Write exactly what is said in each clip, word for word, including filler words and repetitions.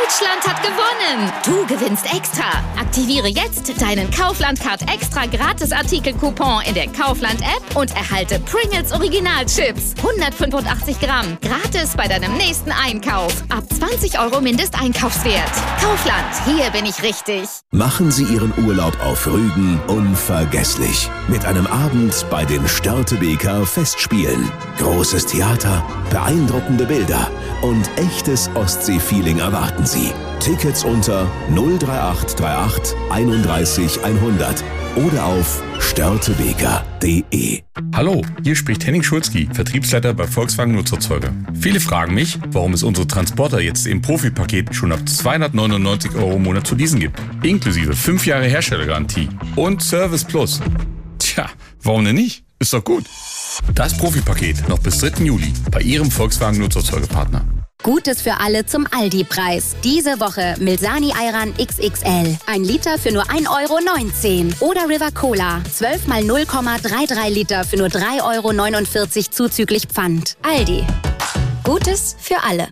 Deutschland hat gewonnen! Du gewinnst extra. Aktiviere jetzt deinen Kaufland-Card extra Gratis-Artikel-Coupon in der Kaufland-App und erhalte Pringles Original-Chips. hundertfünfundachtzig Gramm. Gratis bei deinem nächsten Einkauf. Ab zwanzig Euro Mindesteinkaufswert. Kaufland, hier bin ich richtig. Machen Sie Ihren Urlaub auf Rügen unvergesslich. Mit einem Abend bei den Störtebeker Festspielen. Großes Theater, beeindruckende Bilder und echtes Ostsee-Feeling erwarten Sie. Tickets unter null drei acht drei acht einunddreißig hundert oder auf störtebeker punkt de. Hallo, hier spricht Henning Schulzki, Vertriebsleiter bei Volkswagen Nutzerzeuger. Viele fragen mich, warum es unsere Transporter jetzt im Profi-Paket schon ab zweihundertneunundneunzig Euro im Monat zu leasen gibt. Inklusive fünf Jahre Herstellergarantie und Service Plus. Tja, warum denn nicht? Ist doch gut. Das Profi-Paket noch bis dritten Juli bei Ihrem Volkswagen Nutzerzeugerpartner. Gutes für alle zum Aldi-Preis. Diese Woche Milsani Ayran X X L. Ein Liter für nur ein Euro neunzehn. Oder River Cola. zwölf mal null Komma dreiunddreißig Liter für nur drei Euro neunundvierzig zuzüglich Pfand. Aldi. Gutes für alle.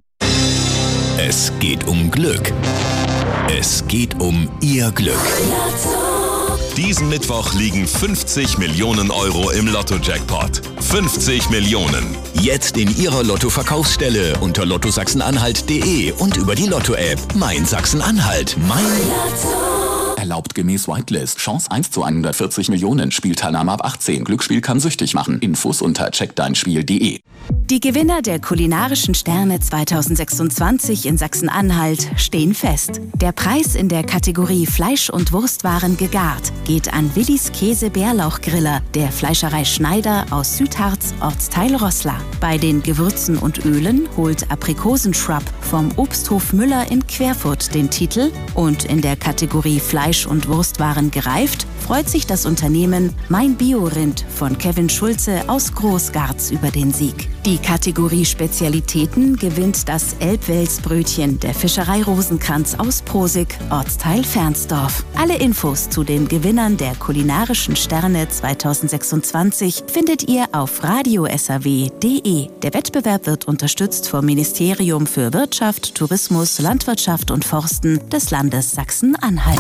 Es geht um Glück. Es geht um Ihr Glück. Diesen Mittwoch liegen fünfzig Millionen Euro im Lotto-Jackpot. fünfzig Millionen. Jetzt in Ihrer Lotto-Verkaufsstelle unter lotto sachsen-anhalt punkt de und über die Lotto-App. Mein Sachsen-Anhalt. Mein Lotto. Erlaubt gemäß Whitelist. Chance eins zu hundertvierzig Millionen. Spielteilnahme ab achtzehn. Glücksspiel kann süchtig machen. Infos unter check dein spiel punkt de. Die Gewinner der kulinarischen Sterne zweitausendsechsundzwanzig in Sachsen-Anhalt stehen fest. Der Preis in der Kategorie Fleisch- und Wurstwaren gegart geht an Willis Käse-Bärlauchgriller der Fleischerei Schneider aus Südharz, Ortsteil Roßla. Bei den Gewürzen und Ölen holt Aprikosenschrub vom Obsthof Müller in Querfurt den Titel und in der Kategorie Fleisch- und Wurstwaren gereift freut sich das Unternehmen Mein Bio-Rind von Kevin Schulze aus Großgarz über den Sieg. Die Kategorie Spezialitäten gewinnt das Elbwelsbrötchen der Fischerei Rosenkranz aus Prosig, Ortsteil Fernsdorf. Alle Infos zu den Gewinnern der kulinarischen Sterne zweitausendsechsundzwanzig findet ihr auf radio s a w punkt de. Der Wettbewerb wird unterstützt vom Ministerium für Wirtschaft, Tourismus, Landwirtschaft und Forsten des Landes Sachsen-Anhalt.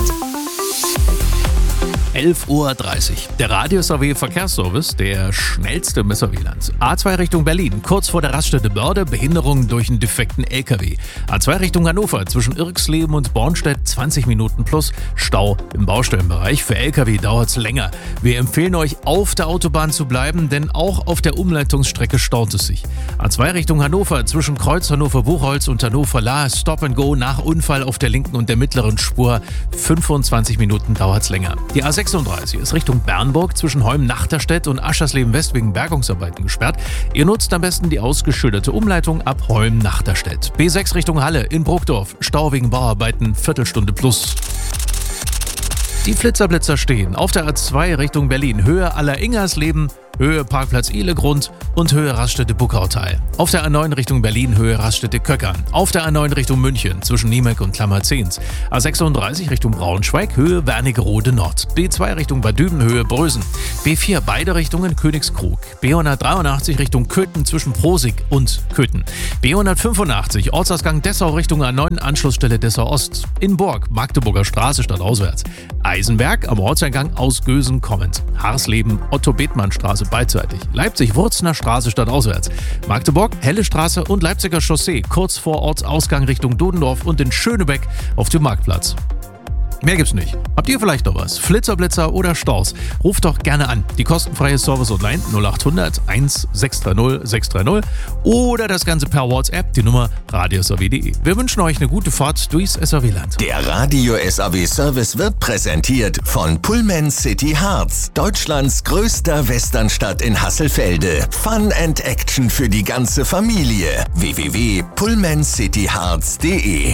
elf Uhr dreißig. Der Radio S A W Verkehrsservice, der schnellste im S A W-Land. A zwei Richtung Berlin, kurz vor der Raststätte Börde, Behinderung durch einen defekten L K W. A zwei Richtung Hannover, zwischen Irxleben und Bornstedt, zwanzig Minuten plus Stau im Baustellenbereich. Für L K W dauert es länger. Wir empfehlen euch, auf der Autobahn zu bleiben, denn auch auf der Umleitungsstrecke staut es sich. A zwei Richtung Hannover, zwischen Kreuz Hannover-Buchholz und Hannover-La, Stop and Go nach Unfall auf der linken und der mittleren Spur. fünfundzwanzig Minuten dauert es länger. Die A sechsunddreißig ist Richtung Bernburg zwischen Heum-Nachterstedt und Aschersleben-West wegen Bergungsarbeiten gesperrt. Ihr nutzt am besten die ausgeschilderte Umleitung ab Heum-Nachterstedt. B sechs Richtung Halle in Bruckdorf, Stau wegen Bauarbeiten, Viertelstunde plus. Die Flitzerblitzer stehen auf der A zwei Richtung Berlin, Höhe Aller-Ingersleben, Höhe Parkplatz Ihlegrund und Höhe Raststätte Buckautal. Auf der A neun Richtung Berlin, Höhe Raststätte Köckern. Auf der A neun Richtung München, zwischen Niemek und Klammerzehns. A sechsunddreißig Richtung Braunschweig, Höhe Wernigerode Nord. B zwei Richtung Bad Düben, Höhe Brösen. B vier beide Richtungen Königskrug. B hundertdreiundachtzig Richtung Köthen zwischen Prosig und Köthen. B hundertfünfundachtzig Ortsausgang Dessau Richtung A neun, Anschlussstelle Dessau Ost. In Borg, Magdeburger Straße stadtauswärts. Eisenberg am Ortseingang aus Gösen kommend. Harsleben, Otto-Bethmann-Straße beidseitig. Leipzig-Wurzner Straße stadtauswärts. Magdeburg, Helle Straße und Leipziger Chaussee kurz vor Ortsausgang Richtung Dudendorf und in Schönebeck auf dem Marktplatz. Mehr gibt's nicht. Habt ihr vielleicht noch was? Flitzerblitzer oder Staus? Ruft doch gerne an. Die kostenfreie Service Online null achthundert eins sechs drei null sechs drei null oder das Ganze per WhatsApp, die Nummer radio s a w punkt de. Wir wünschen euch eine gute Fahrt durchs S A W-Land. Der Radio S A W Service wird präsentiert von Pullman City Harz, Deutschlands größter Westernstadt in Hasselfelde. Fun and Action für die ganze Familie. w w w punkt pullman city harz punkt de.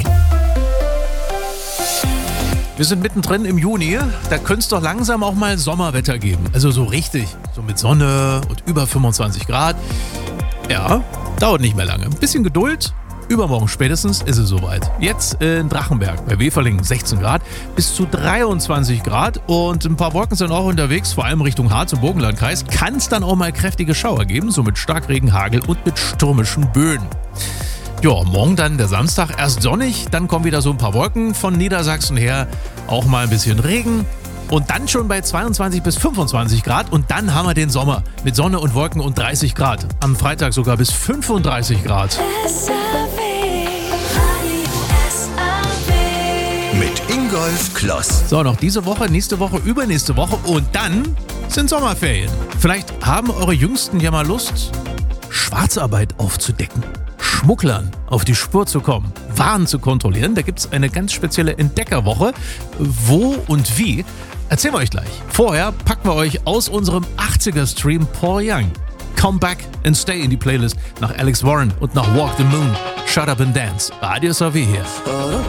Wir sind mittendrin im Juni, da könnte es doch langsam auch mal Sommerwetter geben. Also so richtig, so mit Sonne und über fünfundzwanzig Grad. Ja, dauert nicht mehr lange. Ein bisschen Geduld, übermorgen spätestens ist es soweit. Jetzt in Drachenberg bei Weferlingen sechzehn Grad bis zu dreiundzwanzig Grad und ein paar Wolken sind auch unterwegs, vor allem Richtung Harz und Burgenlandkreis. Kann es dann auch mal kräftige Schauer geben, so mit Starkregen, Hagel und mit stürmischen Böen. Ja, morgen dann der Samstag, erst sonnig, dann kommen wieder so ein paar Wolken von Niedersachsen her, auch mal ein bisschen Regen und dann schon bei zweiundzwanzig bis fünfundzwanzig Grad und dann haben wir den Sommer mit Sonne und Wolken und dreißig Grad. Am Freitag sogar bis fünfunddreißig Grad. Mit Ingolf Kloss. So, noch diese Woche, nächste Woche, übernächste Woche und dann sind Sommerferien. Vielleicht haben eure Jüngsten ja mal Lust, Schwarzarbeit aufzudecken, Schmugglern auf die Spur zu kommen, Waren zu kontrollieren. Da gibt es eine ganz spezielle Entdeckerwoche. Wo und wie, erzählen wir euch gleich. Vorher packen wir euch aus unserem achtziger-Stream Paul Young. Come Back and Stay in die Playlist nach Alex Warren und nach Walk the Moon. Shut Up and Dance. Radio S A W hier.